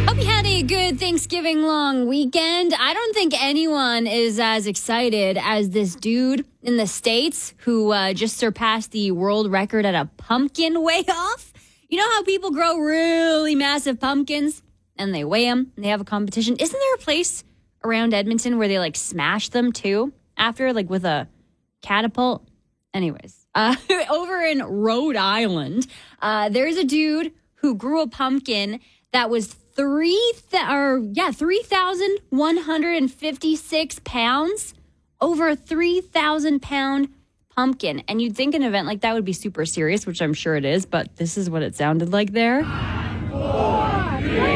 Hope you had a good Thanksgiving long weekend. I don't think anyone is as excited as this dude in the States who just surpassed the world record at a pumpkin weigh-off. You know how people grow really massive pumpkins and they weigh them and they have a competition? Isn't there a place around Edmonton where they like smash them too after, like with a catapult? Anyways, over in Rhode Island, there's a dude who grew a pumpkin that was 3,156 pounds, over a 3,000 pound pumpkin. And you'd think an event like that would be super serious, which I'm sure it is, but this is what it sounded like there. 4, 3, 2, 1.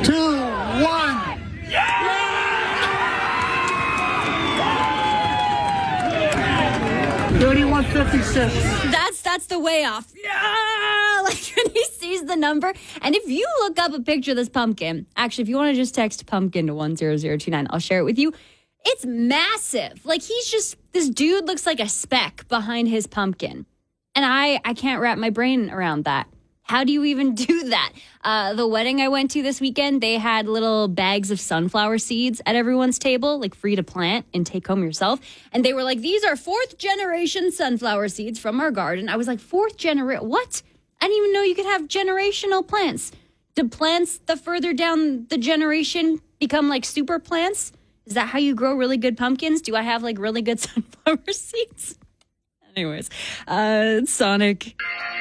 Yeah! 3156. That's the way off. Yeah! Like when he sees the number. And if you look up a picture of this pumpkin, actually, if you want to just text pumpkin to 10029, I'll share it with you. It's massive. Like this dude looks like a speck behind his pumpkin. And I can't wrap my brain around that. How do you even do that? The wedding I went to this weekend, they had little bags of sunflower seeds at everyone's table, like free to plant and take home yourself. And they were like, these are 4th generation sunflower seeds from our garden. I was like, 4th generation? What? I didn't even know you could have generational plants. Do plants, the further down the generation, become like super plants? Is that how you grow really good pumpkins? Do I have like really good sunflower seeds? Anyways, Sonic.